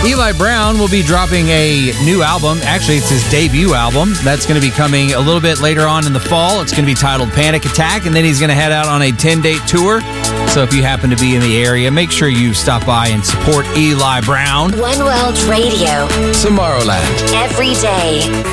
Eli Brown will be dropping a new album. Actually, it's his debut album. That's going to be coming a little bit later on in the fall. It's going to be titled Panic Attack, and then he's going to head out on a 10-date tour. So if you happen to be in the area, make sure you stop by and support Eli Brown. One World Radio. Tomorrowland. Every day.